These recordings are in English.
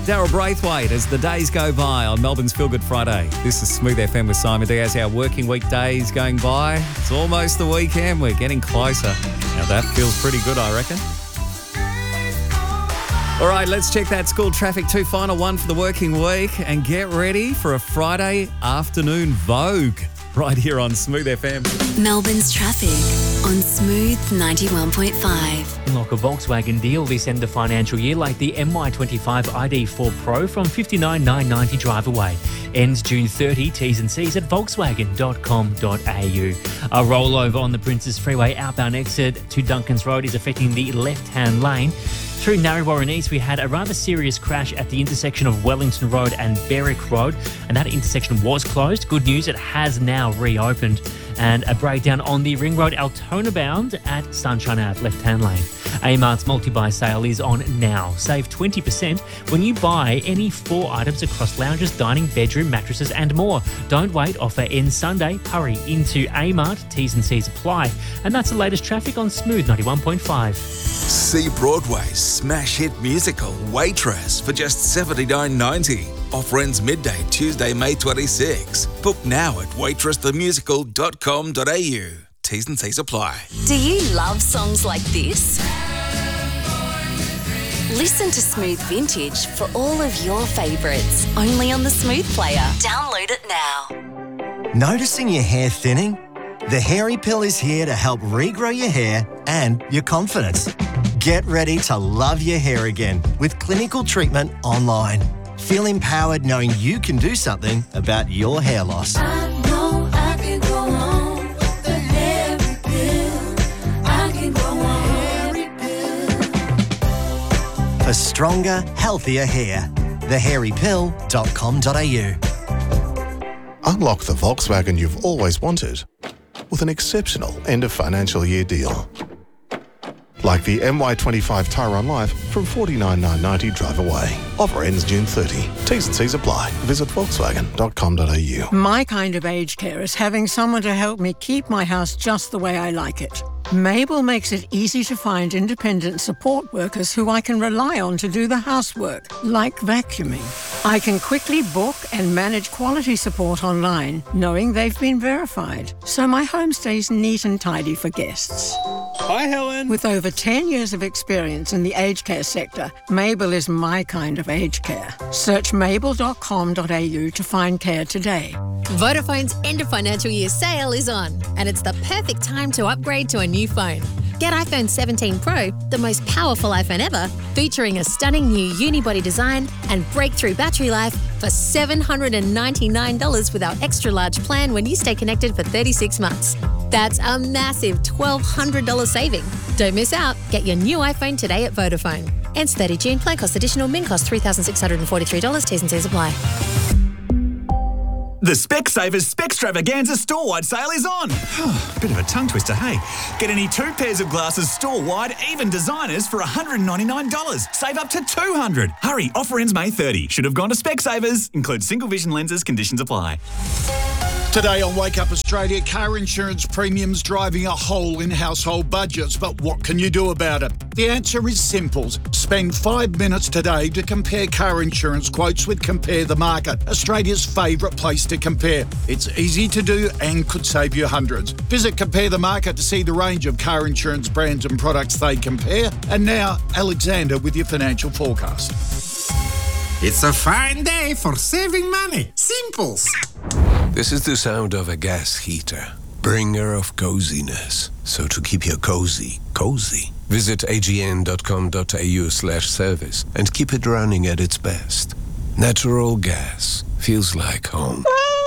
Daryl Braithwaite as the days go by on Melbourne's Feel Good Friday. This is Smooth FM with Simon D. As our working week days going by, it's almost the weekend. We're getting closer. Now that feels pretty good, I reckon. All right, let's check that school traffic 2 final one for the working week and get ready for a Friday afternoon Vogue right here on Smooth FM. Melbourne's traffic on Smooth 91.5. Unlock a Volkswagen deal this end of financial year like the MY25 ID4 Pro from $59,990 drive away. Ends June 30. T's and C's at volkswagen.com.au. A rollover on the Princes Freeway outbound exit to Duncan's Road is affecting the left-hand lane. Through Narrewarren East, we had a rather serious crash at the intersection of Wellington Road and Berwick Road, and that intersection was closed. Good news, it has now reopened. And a breakdown on the Ring Road Altona bound at Sunshine Ave, left-hand lane. Amart's multi-buy sale is on now. Save 20% when you buy any 4 items across lounges, dining, bedroom, mattresses and more. Don't wait, offer ends Sunday. Hurry into Amart, T's and C's apply. And that's the latest traffic on Smooth 91.5. See Broadway's smash hit musical Waitress for just $79.90. Offer ends midday Tuesday, May 26. Book now at waitressthemusical.com.au. T's and C's apply. Do you love songs like this? Listen to Smooth Vintage for all of your favourites. Only on the Smooth Player. Download it now. Noticing your hair thinning? The Hairy Pill is here to help regrow your hair and your confidence. Get ready to love your hair again with clinical treatment online. Feel empowered knowing you can do something about your hair loss. I know I can go on with the Hairy Pill. I can go on Hairy Pill. For stronger, healthier hair. thehairypill.com.au. Unlock the Volkswagen you've always wanted with an exceptional end of financial year deal. Like the MY25 Tyron Life from $49,990 drive away. Offer ends June 30. T's and C's apply. Visit volkswagen.com.au. My kind of aged care is having someone to help me keep my house just the way I like it. Mabel makes it easy to find independent support workers who I can rely on to do the housework, like vacuuming. I can quickly book and manage quality support online, knowing they've been verified, so my home stays neat and tidy for guests. Hi, Helen. With over 10 years of experience in the aged care sector, Mabel is my kind of aged care. Search mabel.com.au to find care today. Vodafone's end of financial year sale is on, and it's the perfect time to upgrade to a new phone. Get iPhone 17 Pro, the most powerful iPhone ever, featuring a stunning new unibody design and breakthrough battery life for $799 with our extra large plan when you stay connected for 36 months. That's a massive $1,200 saving. Don't miss out. Get your new iPhone today at Vodafone. Ends 30 June. Plan cost additional. Min cost $3,643. T's and C's apply. The Specsavers Specstravaganza store-wide sale is on. Bit of a tongue twister, hey? Get any 2 pairs of glasses store-wide, even designers, for $199. Save up to $200. Hurry, offer ends May 30. Should have gone to Specsavers. Includes single vision lenses. Conditions apply. Today on Wake Up Australia, car insurance premiums driving a hole in household budgets. But what can you do about it? The answer is simple. Spend 5 minutes today to compare car insurance quotes with Compare the Market, Australia's favourite place to compare. It's easy to do and could save you hundreds. Visit Compare the Market to see the range of car insurance brands and products they compare. And now, Alexander with your financial forecast. It's a fine day for saving money. Simples. This is the sound of a gas heater, bringer of coziness. So to keep your cozy, visit agn.com.au/service and keep it running at its best. Natural gas feels like home.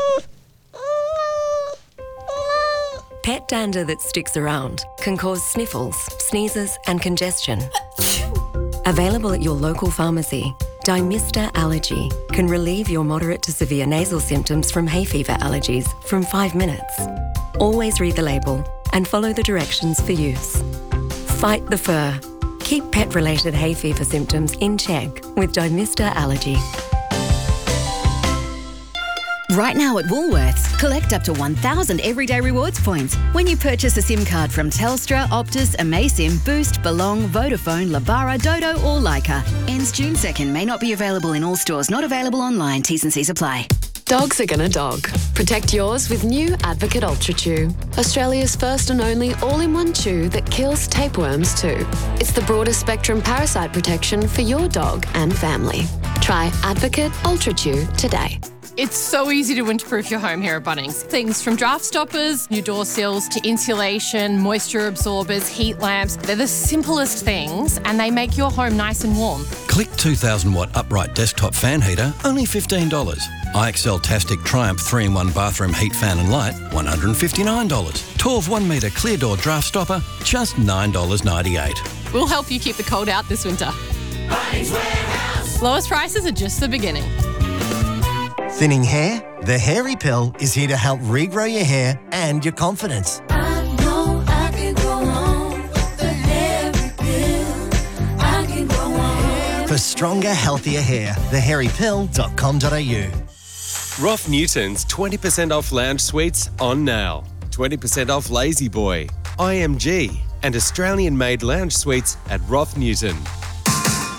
Pet dander that sticks around can cause sniffles, sneezes and congestion. Available at your local pharmacy, Dymista Allergy can relieve your moderate to severe nasal symptoms from hay fever allergies from 5 minutes. Always read the label and follow the directions for use. Fight the fur. Keep pet-related hay fever symptoms in check with Dymista Allergy. Right now at Woolworths, Collect up to 1,000 everyday rewards points when you purchase a SIM card from Telstra, Optus, Amaysim, Boost, Belong, Vodafone, Labara, Dodo or Leica. Ends June 2nd. May not be available in all stores. Not available online. T's and C's apply. Dogs are gonna dog. Protect yours with new Advocate Ultra Chew. Australia's first and only all-in-one chew that kills tapeworms too. It's the broadest spectrum parasite protection for your dog and family. Try Advocate Ultra Chew today. It's so easy to winterproof your home here at Bunnings. Things from draft stoppers, new door sills, to insulation, moisture absorbers, heat lamps. They're the simplest things and they make your home nice and warm. Click 2,000 watt upright desktop fan heater, only $15. IXL Tastic Triumph 3-in-1 bathroom heat fan and light, $159. 12 1 metre clear door draft stopper, just $9.98. We'll help you keep the cold out this winter. Bunnings Warehouse. Lowest prices are just the beginning. Thinning hair? The Hairy Pill is here to help regrow your hair and your confidence. I know I can go on with the Hairy Pill. I can go on. For stronger, healthier hair, thehairypill.com.au. Roth Newton's 20% off lounge suites on now. 20% off Lazy Boy, IMG, and Australian-made lounge suites at Roth Newton.